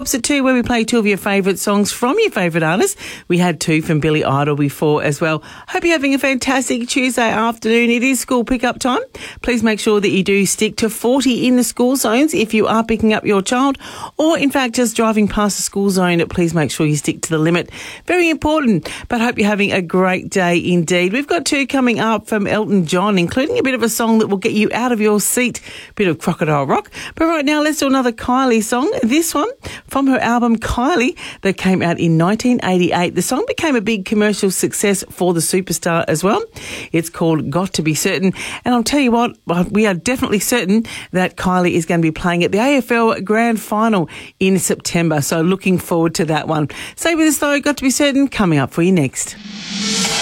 Tops at 2, where we play 2 of your favourite songs from your favourite artists. We had 2 from Billy Idol before as well. Hope you're having a fantastic Tuesday afternoon. It is school pickup time. Please make sure that you do stick to 40 in the school zones if you are picking up your child, or in fact just driving past the school zone. Please make sure you stick to the limit. Very important. But hope you're having a great day indeed. We've got 2 coming up from Elton John, including a bit of a song that will get you out of your seat. Bit of Crocodile Rock. But right now, let's do another Kylie song. This one from her album Kylie that came out in 1988. The song became a big commercial success for the superstar as well. It's called Got to Be Certain. And I'll tell you what, we are definitely certain that Kylie is going to be playing at the AFL Grand Final in September. So looking forward to that one. Stay with us though. Got to Be Certain coming up for you next.